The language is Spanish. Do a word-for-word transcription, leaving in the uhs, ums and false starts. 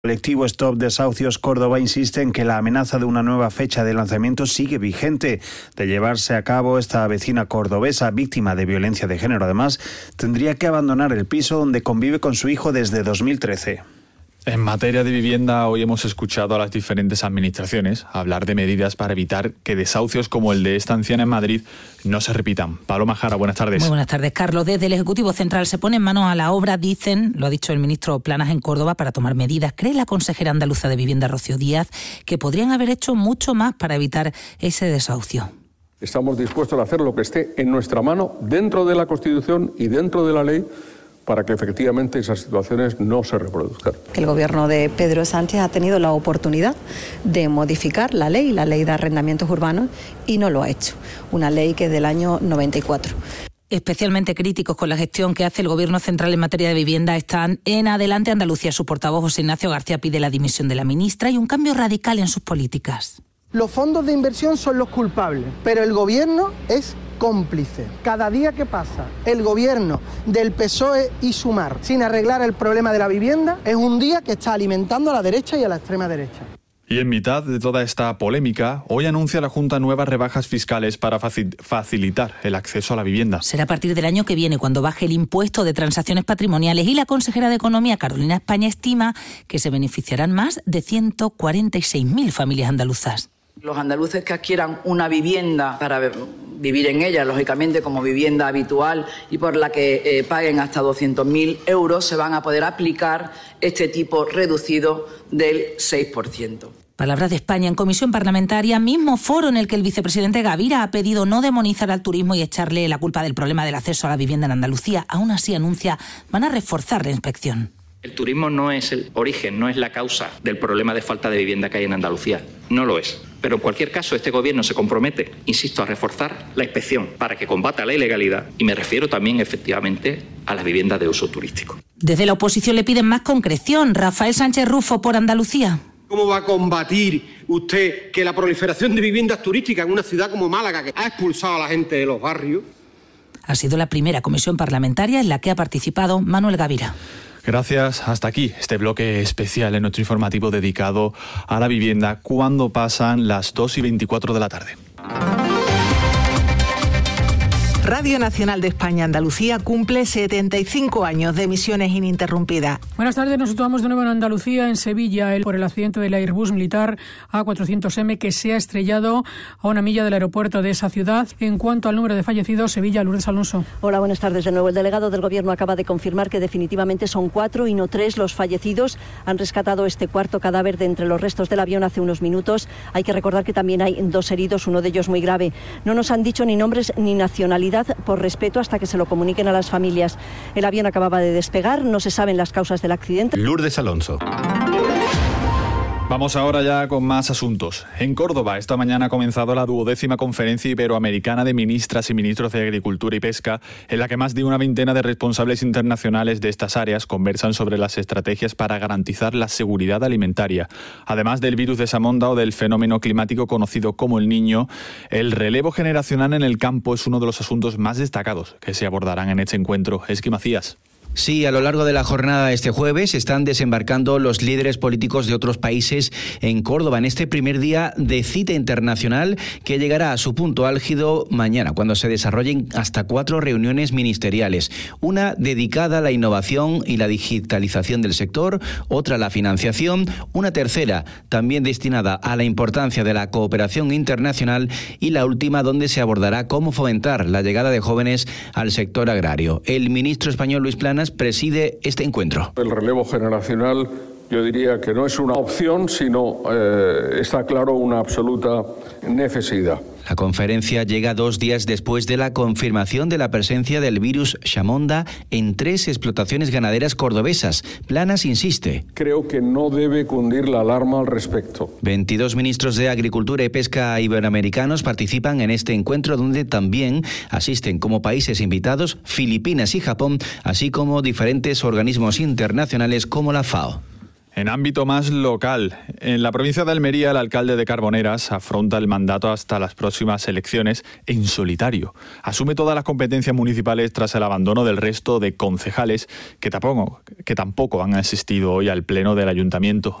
El colectivo Stop Desahucios Córdoba insiste en que la amenaza de una nueva fecha de lanzamiento sigue vigente. De llevarse a cabo, esta vecina cordobesa, víctima de violencia de género además, tendría que abandonar el piso donde convive con su hijo desde dos mil trece. En materia de vivienda, hoy hemos escuchado a las diferentes administraciones hablar de medidas para evitar que desahucios como el de esta anciana en Madrid no se repitan. Paloma Jara, buenas tardes. Muy buenas tardes, Carlos. Desde el Ejecutivo Central se ponen manos a la obra, dicen, lo ha dicho el ministro Planas en Córdoba, para tomar medidas. ¿Cree la consejera andaluza de Vivienda, Rocío Díaz, que podrían haber hecho mucho más para evitar ese desahucio? Estamos dispuestos a hacer lo que esté en nuestra mano, dentro de la Constitución y dentro de la ley, para que efectivamente esas situaciones no se reproduzcan. El gobierno de Pedro Sánchez ha tenido la oportunidad de modificar la ley, la ley de arrendamientos urbanos, y no lo ha hecho. Una ley que es del año noventa y cuatro. Especialmente críticos con la gestión que hace el Gobierno central en materia de vivienda están en Adelante Andalucía. Su portavoz, José Ignacio García, pide la dimisión de la ministra y un cambio radical en sus políticas. Los fondos de inversión son los culpables, pero el Gobierno es cómplice. Cada día que pasa el Gobierno del P S O E y Sumar sin arreglar el problema de la vivienda es un día que está alimentando a la derecha y a la extrema derecha. Y en mitad de toda esta polémica, hoy anuncia la Junta nuevas rebajas fiscales para facilitar el acceso a la vivienda. Será a partir del año que viene cuando baje el impuesto de transacciones patrimoniales, y la consejera de Economía, Carolina España, estima que se beneficiarán más de ciento cuarenta y seis mil familias andaluzas. Los andaluces que adquieran una vivienda para vivir en ella, lógicamente como vivienda habitual, y por la que eh, paguen hasta doscientos mil euros, se van a poder aplicar este tipo reducido del seis por ciento. Palabras de España en comisión parlamentaria, mismo foro en el que el vicepresidente Gavira ha pedido no demonizar al turismo y echarle la culpa del problema del acceso a la vivienda en Andalucía. Aún así anuncia van a reforzar la inspección. El turismo no es el origen, no es la causa del problema de falta de vivienda que hay en Andalucía. No lo es. Pero en cualquier caso, este Gobierno se compromete, insisto, a reforzar la inspección para que combata la ilegalidad, y me refiero también, efectivamente, a las viviendas de uso turístico. Desde la oposición le piden más concreción. Rafael Sánchez Rufo, por Andalucía. ¿Cómo va a combatir usted que la proliferación de viviendas turísticas en una ciudad como Málaga, que ha expulsado a la gente de los barrios? Ha sido la primera comisión parlamentaria en la que ha participado Manuel Gavira. Gracias. Hasta aquí este bloque especial en nuestro informativo dedicado a la vivienda cuando pasan las dos y veinticuatro de la tarde. Radio Nacional de España Andalucía cumple setenta y cinco años de emisiones ininterrumpidas. Buenas tardes, nos situamos de nuevo en Andalucía, en Sevilla, por el accidente del Airbus militar A cuatrocientos eme que se ha estrellado a una milla del aeropuerto de esa ciudad. En cuanto al número de fallecidos, Sevilla, Lourdes Alonso. Hola, buenas tardes de nuevo. El delegado del Gobierno acaba de confirmar que definitivamente son cuatro y no tres los fallecidos. Han rescatado este cuarto cadáver de entre los restos del avión hace unos minutos. Hay que recordar que también hay dos heridos, uno de ellos muy grave. No nos han dicho ni nombres ni nacionalidad, por respeto, hasta que se lo comuniquen a las familias. El avión acababa de despegar, no se saben las causas del accidente. Lourdes Alonso. Vamos ahora ya con más asuntos. En Córdoba, esta mañana ha comenzado la duodécima Conferencia Iberoamericana de Ministras y Ministros de Agricultura y Pesca, en la que más de una veintena de responsables internacionales de estas áreas conversan sobre las estrategias para garantizar la seguridad alimentaria. Además del virus de Samonda o del fenómeno climático conocido como el Niño, el relevo generacional en el campo es uno de los asuntos más destacados que se abordarán en este encuentro. Esqui Macías. Sí, a lo largo de la jornada este jueves están desembarcando los líderes políticos de otros países en Córdoba en este primer día de cita internacional que llegará a su punto álgido mañana, cuando se desarrollen hasta cuatro reuniones ministeriales. Una dedicada a la innovación y la digitalización del sector, otra a la financiación, una tercera también destinada a la importancia de la cooperación internacional y la última donde se abordará cómo fomentar la llegada de jóvenes al sector agrario. El ministro español Luis Planas preside este encuentro. El relevo generacional, yo diría que no es una opción, sino eh, está claro una absoluta necesidad. La conferencia llega dos días después de la confirmación de la presencia del virus Samonda en tres explotaciones ganaderas cordobesas. Planas insiste. Creo que no debe cundir la alarma al respecto. veintidós ministros de Agricultura y Pesca iberoamericanos participan en este encuentro, donde también asisten como países invitados Filipinas y Japón, así como diferentes organismos internacionales como la FAO. En ámbito más local, en la provincia de Almería, el alcalde de Carboneras afronta el mandato hasta las próximas elecciones en solitario. Asume todas las competencias municipales tras el abandono del resto de concejales que tampoco, que tampoco han asistido hoy al pleno del ayuntamiento.